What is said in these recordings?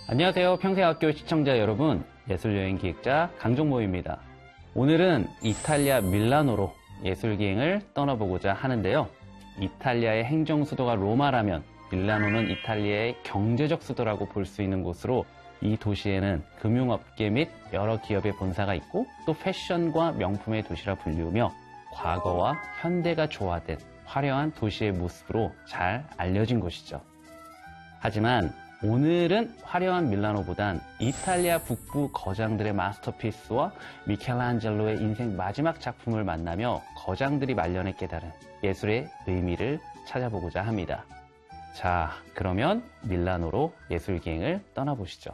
안녕하세요. 평생학교 시청자 여러분, 예술여행기획자 강종모입니다. 오늘은 이탈리아 밀라노로 예술기행을 떠나보고자 하는데요. 이탈리아의 행정수도가 로마라면 밀라노는 이탈리아의 경제적 수도라고 볼 수 있는 곳으로, 이 도시에는 금융업계 및 여러 기업의 본사가 있고 또 패션과 명품의 도시라 불리우며 과거와 현대가 조화된 화려한 도시의 모습으로 잘 알려진 곳이죠. 하지만 오늘은 화려한 밀라노보단 이탈리아 북부 거장들의 마스터피스와 미켈란젤로의 인생 마지막 작품을 만나며 거장들이 말년에 깨달은 예술의 의미를 찾아보고자 합니다. 자, 그러면 밀라노로 예술기행을 떠나보시죠.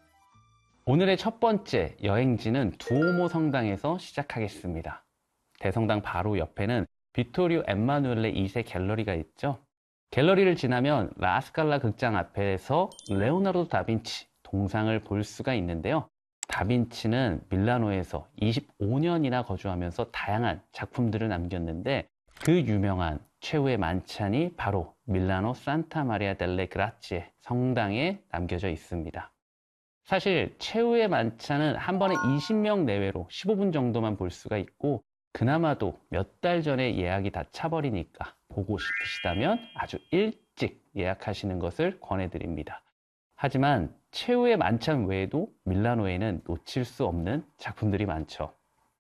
오늘의 첫 번째 여행지는 두오모 성당에서 시작하겠습니다. 대성당 바로 옆에는 비토리오 엠마누엘레 2세 갤러리가 있죠. 갤러리를 지나면 라스칼라 극장 앞에서 레오나르도 다빈치 동상을 볼 수가 있는데요. 다빈치는 밀라노에서 25년이나 거주하면서 다양한 작품들을 남겼는데, 그 유명한 최후의 만찬이 바로 밀라노 산타 마리아 델레 그라치에 성당에 남겨져 있습니다. 사실 최후의 만찬은 한 번에 20명 내외로 15분 정도만 볼 수가 있고, 그나마도 몇 달 전에 예약이 다 차버리니까 보고 싶으시다면 아주 일찍 예약하시는 것을 권해드립니다. 하지만 최후의 만찬 외에도 밀라노에는 놓칠 수 없는 작품들이 많죠.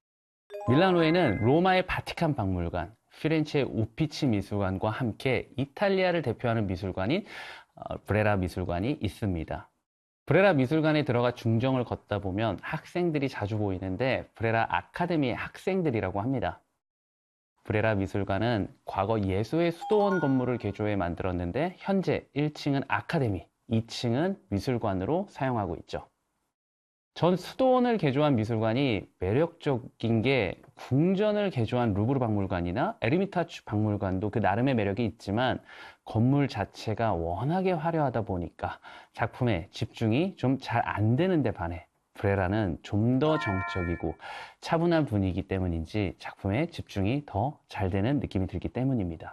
밀라노에는 로마의 바티칸 박물관, 피렌체의 우피치 미술관과 함께 이탈리아를 대표하는 미술관인 브레라 미술관이 있습니다. 브레라 미술관에 들어가 중정을 걷다 보면 학생들이 자주 보이는데 브레라 아카데미의 학생들이라고 합니다. 브레라 미술관은 과거 예수의 수도원 건물을 개조해 만들었는데, 현재 1층은 아카데미, 2층은 미술관으로 사용하고 있죠. 전 수도원을 개조한 미술관이 매력적인 게, 궁전을 개조한 루브르 박물관이나 에르미타주 박물관도 그 나름의 매력이 있지만 건물 자체가 워낙에 화려하다 보니까 작품에 집중이 좀 잘 안 되는데 반해 브레라는 좀 더 정적이고 차분한 분위기 때문인지 작품에 집중이 더 잘 되는 느낌이 들기 때문입니다.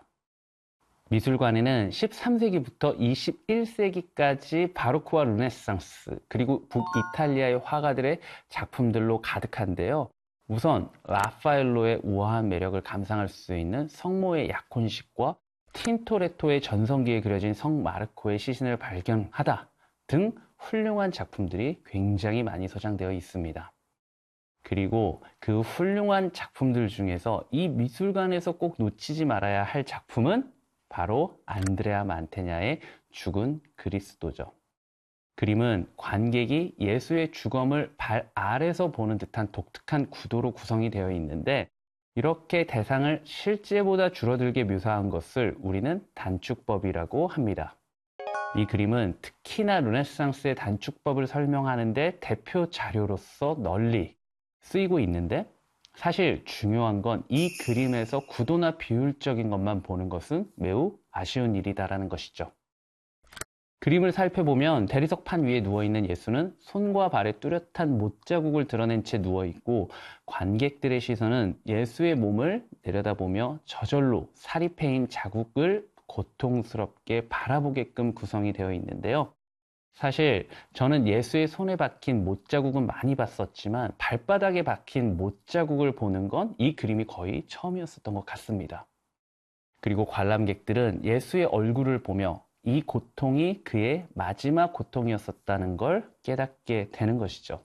미술관에는 13세기부터 21세기까지 바로크와 르네상스, 그리고 북이탈리아의 화가들의 작품들로 가득한데요. 우선 라파엘로의 우아한 매력을 감상할 수 있는 성모의 약혼식과 틴토레토의 전성기에 그려진 성 마르코의 시신을 발견하다 등 훌륭한 작품들이 굉장히 많이 소장되어 있습니다. 그리고 그 훌륭한 작품들 중에서 이 미술관에서 꼭 놓치지 말아야 할 작품은 바로 안드레아 만테냐의 죽은 그리스도죠. 그림은 관객이 예수의 죽음을 발 아래서 보는 듯한 독특한 구도로 구성이 되어 있는데, 이렇게 대상을 실제보다 줄어들게 묘사한 것을 우리는 단축법이라고 합니다. 이 그림은 특히나 르네상스의 단축법을 설명하는 데 대표 자료로서 널리 쓰이고 있는데, 사실 중요한 건 이 그림에서 구도나 비율적인 것만 보는 것은 매우 아쉬운 일이다라는 것이죠. 그림을 살펴보면 대리석판 위에 누워있는 예수는 손과 발에 뚜렷한 못자국을 드러낸 채 누워있고, 관객들의 시선은 예수의 몸을 내려다보며 저절로 살이 패인 자국을 고통스럽게 바라보게끔 구성이 되어 있는데요. 사실 저는 예수의 손에 박힌 못자국은 많이 봤었지만 발바닥에 박힌 못자국을 보는 건 이 그림이 거의 처음이었었던 것 같습니다. 그리고 관람객들은 예수의 얼굴을 보며 이 고통이 그의 마지막 고통이었었다는 걸 깨닫게 되는 것이죠.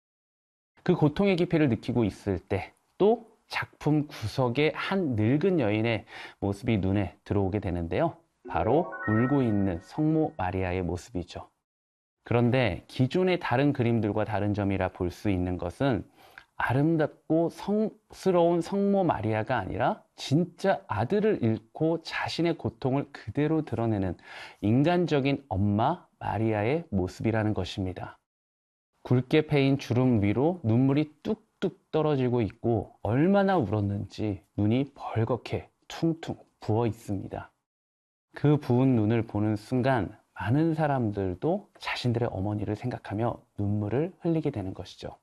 그 고통의 깊이를 느끼고 있을 때 또 작품 구석에 한 늙은 여인의 모습이 눈에 들어오게 되는데요. 바로 울고 있는 성모 마리아의 모습이죠. 그런데 기존의 다른 그림들과 다른 점이라 볼 수 있는 것은 아름답고 성스러운 성모 마리아가 아니라 진짜 아들을 잃고 자신의 고통을 그대로 드러내는 인간적인 엄마 마리아의 모습이라는 것입니다. 굵게 패인 주름 위로 눈물이 뚝뚝 떨어지고 있고, 얼마나 울었는지 눈이 벌겋게 퉁퉁 부어 있습니다. 그 부은 눈을 보는 순간 많은 사람들도 자신들의 어머니를 생각하며 눈물을 흘리게 되는 것이죠.